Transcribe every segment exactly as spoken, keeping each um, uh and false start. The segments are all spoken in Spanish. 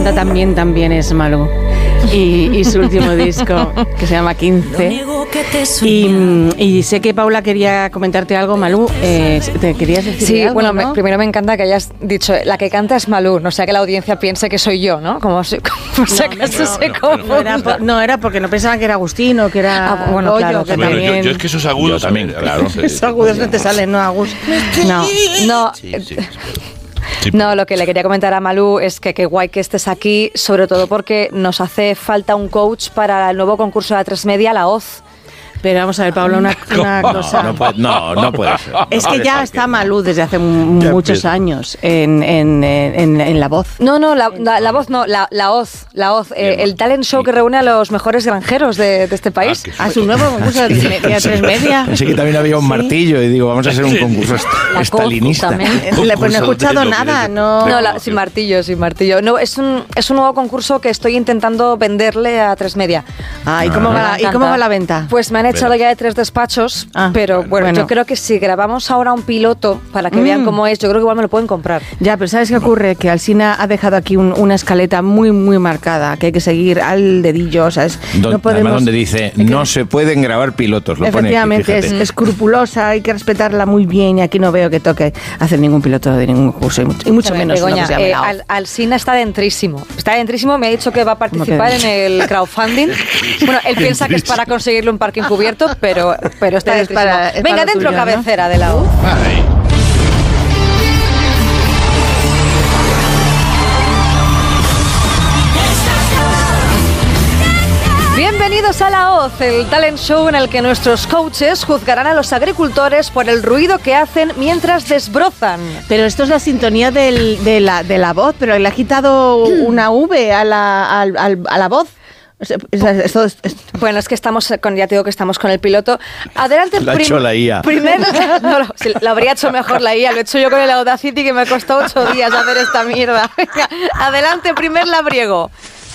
canta también, también es Malú. Y, y su último disco, que se llama quince. Y, y sé que Paula quería comentarte algo, Malú. Eh, ¿Te querías decir sí, algo? Bueno, ¿no? me, primero me encanta que hayas dicho, la que canta es Malú, no sea que la audiencia piense que soy yo, ¿no? Como si, como si acaso no, se no, confunda. No era, por, no, era porque no pensaban que era Agustín o que era Ah, bueno, Goyo, claro, que claro. Bueno, también... yo, yo es que esos agudos Yo también, a ver, claro. sí, Esos agudos no te salen, no, Agus. No. No, sí, sí, sí. no, lo que le quería comentar a Malú es que qué guay que estés aquí, sobre todo porque nos hace falta un coach para el nuevo concurso de A tres Media, La Hoz. Pero vamos a ver, Paula, una, una No, cosa. no, puede, no, no puede ser. Es No que puede ya ser está que- Malú desde hace m- Ya muchos empieza. años en, en, en, en La Voz. No, no, la, la, la voz no, la, la Hoz, la Hoz, eh, el talent show que reúne a los mejores granjeros de, de este país. Ah, que A su nuevo concurso de tres media. tres media. Pensé que también había un Sí. martillo y digo, vamos a hacer un concurso est- La estalinista. Coz también. Eh, Pues no he Concurso escuchado de nada, doble- no. No, la- sin martillo, sin martillo. No, es un, es un nuevo concurso que estoy intentando venderle a tres media. Ah, ¿y cómo, Me va va a la, ¿y cómo encantar. va la venta? Pues me han echado ya de tres despachos, Ah, pero bueno, bueno. yo creo que si grabamos ahora un piloto para que Mm. vean cómo es, yo creo que igual me lo pueden comprar. Ya, pero ¿sabes qué ocurre? Que Alsina ha dejado aquí un- una escaleta muy, muy marcada, que hay que seguir al dedillo, ¿sabes? Don- no podemos... Además, donde dice, no se pueden grabar pilotos. Lo pone aquí, Efectivamente, es fíjate. escrupulosa, hay que respetarla muy bien y aquí no veo que toque hacer ningún piloto de ningún curso y mucho, y mucho Pero, menos uno Begoña, que se llame eh, La Voz. Al- Alsina está dentrísimo. Está dentrísimo, me ha dicho que va a participar ¿Cómo en el crowdfunding. Bueno, él piensa que es para conseguirle un parque encubierto, pero, pero está Pero es dentrísimo. para- es Venga, para lo dentro tuyo, ¿no? cabecera de la U. Ay, Bienvenidos a La Hoz, el talent show en el que nuestros coaches juzgarán a los agricultores por el ruido que hacen mientras desbrozan. Pero esto es la sintonía del- de, la, de la voz, pero le ha quitado una V a la, al- al- a la voz. O sea, es- esto es- es- Bueno, es que estamos con, ya te digo que estamos con el piloto. Adelante, Lo ha hecho la I A. Primer, no, no, sí, lo habría hecho mejor la I A. Lo he hecho yo con el Audacity, que me costó ocho días hacer esta mierda. Venga, adelante, primer labriego.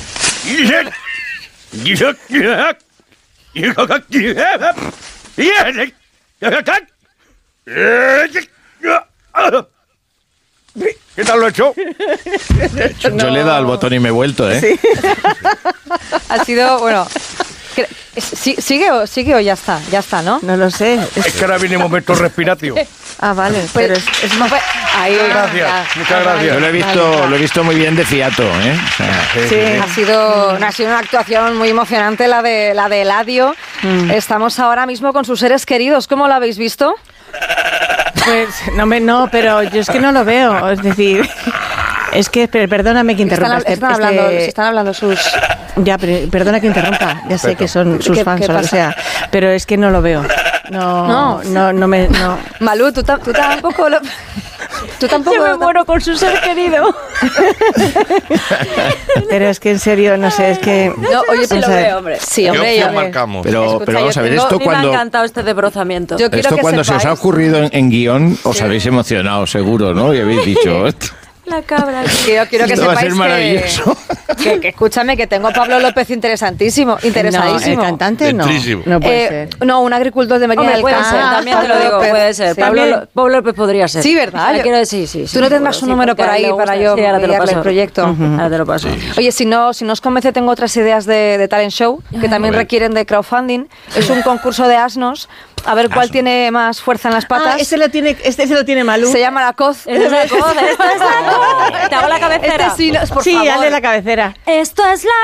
¿Qué tal lo he hecho? Yo le he dado al botón y me he vuelto, ¿eh? Ha sido, bueno. que- sí- ¿Sigue o, sigue o ya está? Ya está, ¿no? no lo sé. Es- Es que ahora viene momento respiratio. ah, vale, Pues- pero es, es más... Ahí, Gracias, ya. muchas gracias. Yo lo he visto, lo he visto muy bien de fiato, ¿eh? O sea, Sí. Ha sido, ha sido una actuación muy emocionante la de la de Eladio. Estamos ahora mismo con sus seres queridos. ¿Cómo lo habéis visto? Pues no, me, no, pero yo es que no lo veo. Es decir, es que, pero perdóname que interrumpa. Están, este- están este- hablando, se están hablando sus. Ya, pero perdona que interrumpa. Ya sé que son sus ¿Qué- fans qué o lo que pasa? sea. Pero es que no lo veo. No, No. no, no, me. No. Malú, tú, ta- tú tampoco lo. Tú tampoco. Yo me muero con su ser querido. Pero es que en serio, no sé, es que. No, oye, sí vamos lo a ver. veo, hombre. Sí, ¿qué hombre, opción yo, marcamos? pero, Escucha, pero vamos yo a ver, tengo- esto A mí me ha cuando... encantado este desbrozamiento. Yo quiero Esto que cuando se os ha sepáis- ocurrido en, en guión, os habéis emocionado, seguro, ¿no? Y habéis dicho, esto, La cabra. Quiero, quiero que esto va a sepáis ser maravilloso. que, que, que escúchame, que tengo a Pablo López interesantísimo, No, el interesadísimo. cantante no. Dentrísimo. No puede Eh, ser. no, un agricultor de Medina Hombre, del puede Campo. ser, Ah, también te lo Pablo digo, López. puede ser. Sí. Pablo, También. Lo- Pablo López podría ser. Sí, ¿verdad? O sea, Yo- quiero decir, sí, sí. Tú no sí, tendrás sí, un número porque por a él ahí le para gusta. yo Sí, ahora te lo enviarle paso. el proyecto. Ahora te lo paso. Oye, si no, si no os convence, tengo otras ideas de, de talent show que también A ver. requieren de crowdfunding. Es un concurso de asnos. A ver cuál tiene más fuerza en las patas. Ah, ese lo tiene, este se lo tiene Malú. Se llama La Coz. Esta es la coz, esta es la coz. Te hago la cabecera. Este sí, no, por sí, favor. hazle la cabecera. Esto es la